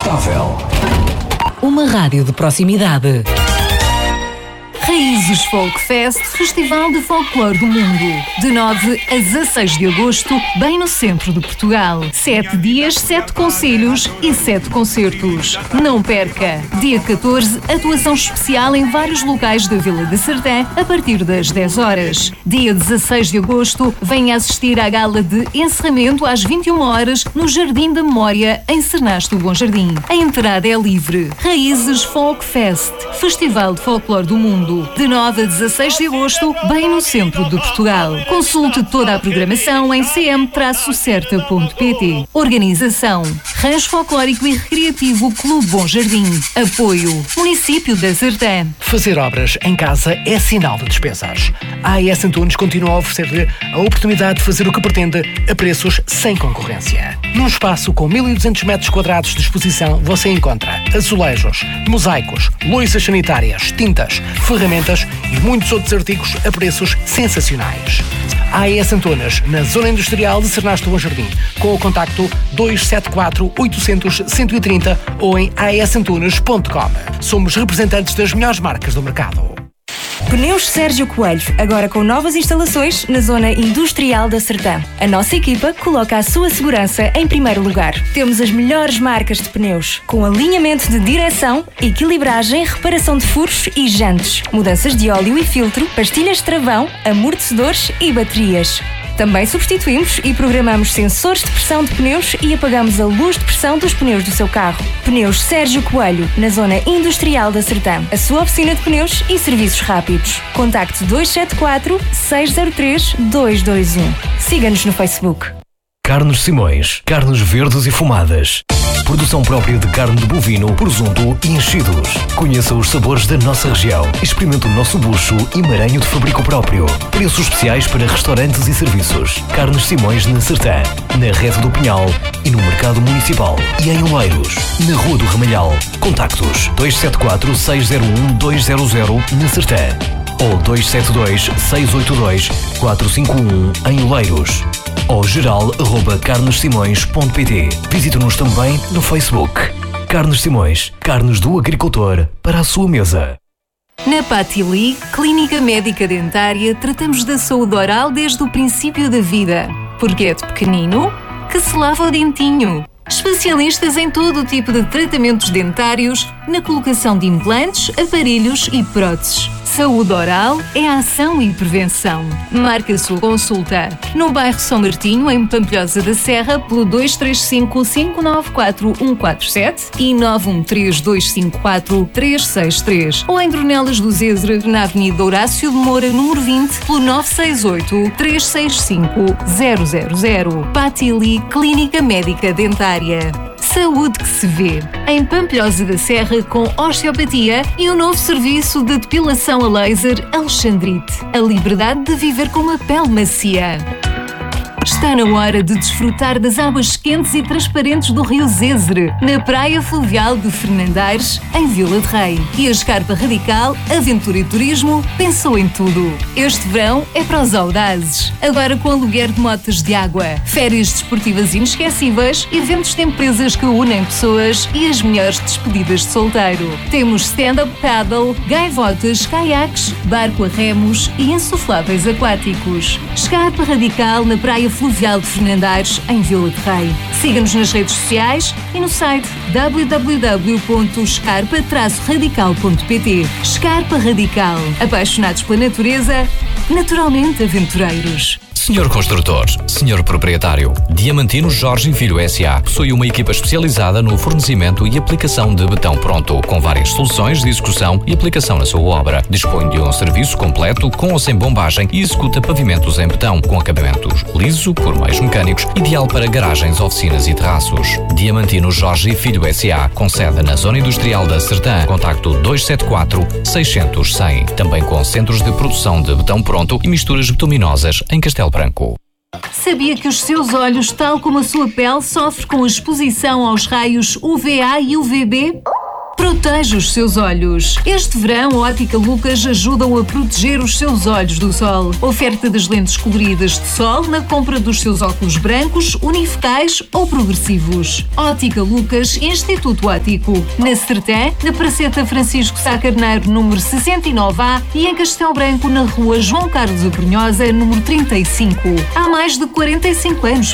confortável. Uma rádio de proximidade. Raízes Folk Fest, Festival de Folclore do Mundo. De 9 a 16 de agosto, bem no centro de Portugal. 7 dias, 7 concelhos e 7 concertos. Não perca! Dia 14, atuação especial em vários locais da Vila de Sertã, a partir das 10 horas. Dia 16 de agosto, venha assistir à gala de encerramento às 21 horas no Jardim da Memória, em Cernas do Bom Jardim. A entrada é livre. Raízes Folk Fest, Festival de Folclore do Mundo. De 9 a 16 de agosto, bem no centro de Portugal. Consulte toda a programação em cm-certa.pt. Organização: Rancho Folclórico e Recreativo Clube Bom Jardim. Apoio: Município da Sertã. Fazer obras em casa é sinal de despesas. A AES Antunes continua a oferecer-lhe a oportunidade de fazer o que pretende a preços sem concorrência. Num espaço com 1.200 metros quadrados de exposição, você encontra azulejos, mosaicos, louças sanitárias, tintas, ferramentas e muitos outros artigos a preços sensacionais. A AES Antunes, na Zona Industrial de Cernas do Bom Jardim, com o contacto 274 800 130 ou em aesantunes.com. Somos representantes das melhores marcas do mercado. Pneus Sérgio Coelho, agora com novas instalações na Zona Industrial da Sertã. A nossa equipa coloca a sua segurança em primeiro lugar. Temos as melhores marcas de pneus, com alinhamento de direção, equilibragem, reparação de furos e jantes, mudanças de óleo e filtro, pastilhas de travão, amortecedores e baterias. Também substituímos e programamos sensores de pressão de pneus e apagamos a luz de pressão dos pneus do seu carro. Pneus Sérgio Coelho, na Zona Industrial da Sertã. A sua oficina de pneus e serviços rápidos. Contacte 274 603 221. Siga-nos no Facebook. Carnes Simões, carnes verdes e fumadas. Produção própria de carne de bovino, presunto e enchidos. Conheça os sabores da nossa região. Experimente o nosso bucho e maranho de fabrico próprio. Preços especiais para restaurantes e serviços. Carnes Simões na Sertã, na Rede do Pinhal e no Mercado Municipal. E em Oleiros, na Rua do Ramalhal. Contactos 274 601 200 na Sertã ou 272 682 451 em Oleiros. Ou geral@carnesimões.pt. Visite-nos também no Facebook. Carnes Simões, carnes do agricultor para a sua mesa. Na Patili, Clínica Médica Dentária, tratamos da saúde oral desde o princípio da vida. Porque é de pequenino que se lava o dentinho. Especialistas em todo o tipo de tratamentos dentários, na colocação de implantes, aparelhos e próteses. Saúde oral é ação e prevenção. Marque a sua consulta no bairro São Martinho, em Pampilhosa da Serra, pelo 235 594 147 e 913 254 363. Ou em Dornelas do Zezer, na Avenida Horácio de Moura, número 20, pelo 968 365 000. Patili, Clínica Médica Dentária. Saúde que se vê. Em Pampilhosa da Serra, com osteopatia e o novo serviço de depilação a laser Alexandrite. A liberdade de viver com uma pele macia. Está na hora de desfrutar das águas quentes e transparentes do Rio Zezer, na Praia Fluvial de Fernandaires, em Vila de Rei. E a Escarpa Radical, Aventura e Turismo, pensou em tudo. Este verão é para os audazes. Agora com aluguer de motas de água, férias desportivas inesquecíveis, eventos de empresas que unem pessoas e as melhores despedidas de solteiro. Temos stand-up paddle, gaivotas, caiaques, barco a remos e insufláveis aquáticos. Escarpa Radical na Praia Fluvial de Fernandaires, em Vila de Rei. Siga-nos nas redes sociais e no site www.escarpa-radical.pt. Escarpa Radical. Apaixonados pela natureza, naturalmente aventureiros. Senhor construtor, senhor proprietário, Diamantino Jorge Filho S.A. possui uma equipa especializada no fornecimento e aplicação de betão pronto, com várias soluções de execução e aplicação na sua obra. Dispõe de um serviço completo com ou sem bombagem e executa pavimentos em betão, com acabamentos liso por meios mecânicos, ideal para garagens, oficinas e terraços. Diamantino Jorge Filho S.A. com sede na Zona Industrial da Sertã. Contacto 274 600 100. Também com centros de produção de betão pronto e misturas bituminosas em Castelo Branco. Sabia que os seus olhos, tal como a sua pele, sofrem com a exposição aos raios UVA e UVB? Proteja os seus olhos. Este verão, a Ótica Lucas ajuda-o a proteger os seus olhos do sol. Oferta das lentes coloridas de sol na compra dos seus óculos brancos, unifocais ou progressivos. Ótica Lucas, Instituto Óptico. Na Sertã, na Praceta Francisco Sá Carneiro, número 69A e em Castelo Branco, na rua João Carlos Abrunhosa, número 35. Há mais de 45 anos